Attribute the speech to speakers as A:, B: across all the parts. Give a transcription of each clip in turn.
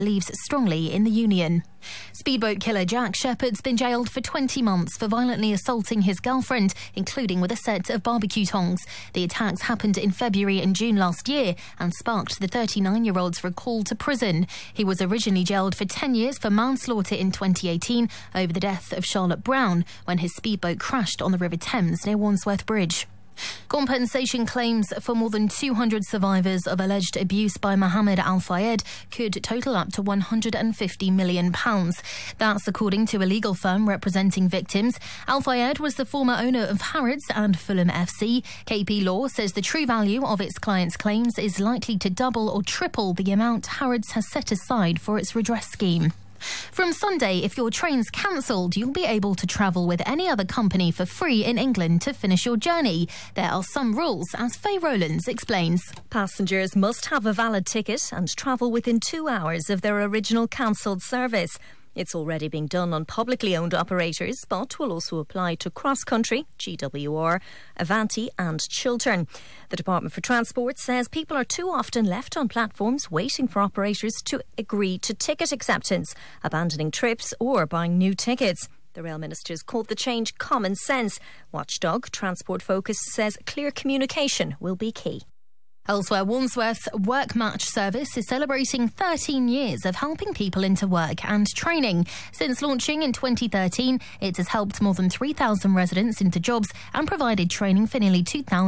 A: believes strongly in the union. Speedboat killer Jack Shepherd's been jailed for 20 months for violently assaulting his girlfriend, including with a set of barbecue tongs. The attacks happened in February and June last year and sparked the 39-year-old's recall to prison. He was originally jailed for 10 years for manslaughter in 2018 over the death of Charlotte Brown when his speedboat crashed on the River Thames near Wandsworth Bridge. Compensation claims for more than 200 survivors of alleged abuse by Mohammed Al Fayed could total up to £150 million. That's according to a legal firm representing victims. Al Fayed was the former owner of Harrods and Fulham FC. KP Law says the true value of its clients' claims is likely to double or triple the amount Harrods has set aside for its redress scheme. From Sunday, if your train's cancelled, you'll be able to travel with any other company for free in England to finish your journey. There are some rules, as Faye Rowlands explains.
B: Passengers must have a valid ticket and travel within 2 hours of their original cancelled service. It's already being done on publicly owned operators, but will also apply to Cross Country, GWR, Avanti and Chiltern. The Department for Transport says people are too often left on platforms waiting for operators to agree to ticket acceptance, abandoning trips or buying new tickets. The Rail Ministers called the change common sense. Watchdog Transport Focus says clear communication will be key.
A: Elsewhere, Wandsworth's Work Match service is celebrating 13 years of helping people into work and training. Since launching in 2013, it has helped more than 3,000 residents into jobs and provided training for nearly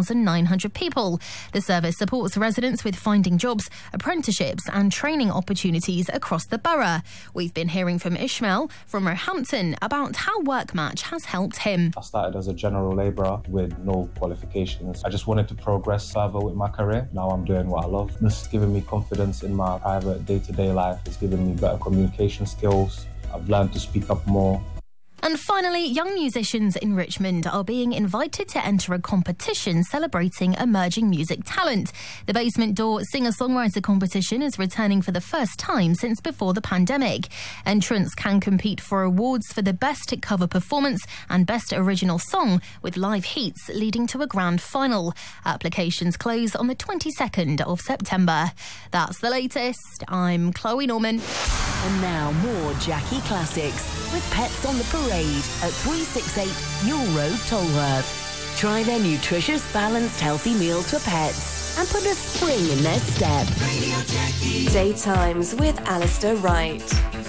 A: 2,900 people. The service supports residents with finding jobs, apprenticeships and training opportunities across the borough. We've been hearing from Ishmael from Roehampton about how Work Match has helped him.
C: I started as a general labourer with no qualifications. I just wanted to progress further with my career. Now I'm doing what I love. It's given me confidence in my private day-to-day life. It's given me better communication skills. I've learned to speak up more.
A: And finally, young musicians in Richmond are being invited to enter a competition celebrating emerging music talent. The Basement Door singer-songwriter competition is returning for the first time since before the pandemic. Entrants can compete for awards for the best cover performance and best original song, with live heats leading to a grand final. Applications close on the 22nd of September. That's the latest. I'm Chloe Norman.
D: And now more Jackie Classics with Pets on the Parade at 368 Yule Road, Tolworth. Try their nutritious, balanced, healthy meals for pets and put a spring in their step.
E: Radio Jackie. Daytimes with Alistair Wright.